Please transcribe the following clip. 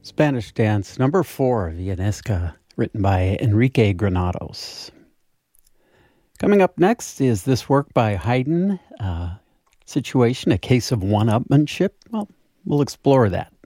Spanish Dance, number 4, Villanesca, written by Enrique Granados. Coming up next is this work by Haydn, Situation, A Case of One-Upmanship. Well, we'll explore that.